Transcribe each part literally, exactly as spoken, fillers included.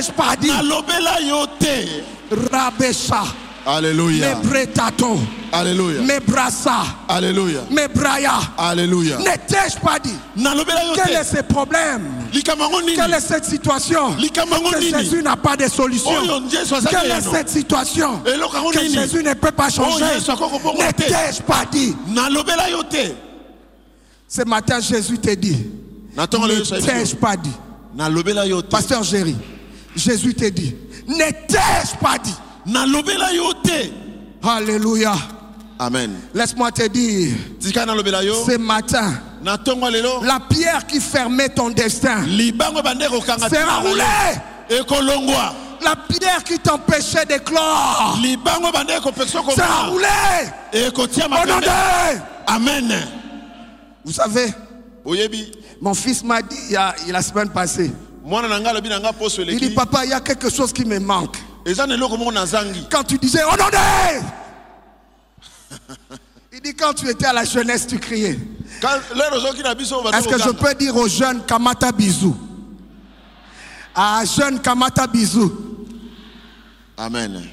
pas dit. Rabesha. Alléluia. Me bretato. Alléluia. Me brassa. Alléluia. Me braya. Alléluia. Ne t'ai-je pas dit? Quel est ce problème? Quelle est cette situation? Que Jésus n'a pas de solution. Quelle est cette situation? Que Jésus ne peut pas changer. Ne t'ai-je pas dit? Ce matin, Jésus te dit. Ne t'ai-je pas dit? Pasteur Géry, Jésus te dit. Ne t'ai-je pas dit? Alléluia. Amen. Laisse-moi te dire, ce matin, la pierre qui fermait ton destin sera roulée. La pierre qui t'empêchait d'éclore sera roulée. Au nom de... Amen. Vous savez, mon fils m'a dit il y a, la semaine passée, il dit, papa, il y a quelque chose qui me manque. Quand tu disais, oh non, il dit, quand tu étais à la jeunesse, tu criais. Est-ce que je peux dire aux jeunes, Kamata bisou? À jeunes, Kamata bisou. Amen.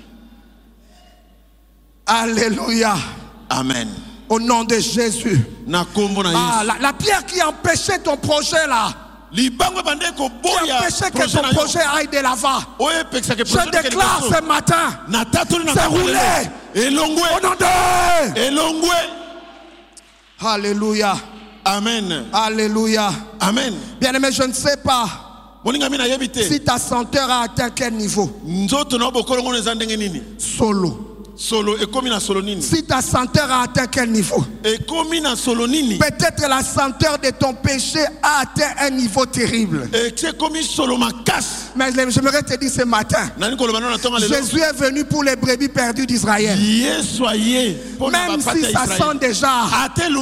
Alléluia. Amen. Au nom de Jésus. Ah, la, la pierre qui empêchait ton projet là. Qui empêchait que ton projet aille de l'avant. Je déclare ce matin, c'est roulé. Au nom de... Alléluia. Amen. Alléluia. Amen. Bien aimé, je ne sais pas si ta senteur a atteint quel niveau. Solo. Solo et comme na solo nini. Si ta senteur a atteint quel niveau? Et comme na solo nini. Peut-être la senteur de ton péché a atteint un niveau terrible. Et c'est comme solo ma casse. Mais j'aimerais te dire ce matin, Jésus est venu pour les brebis perdues d'Israël. Même si ça sent déjà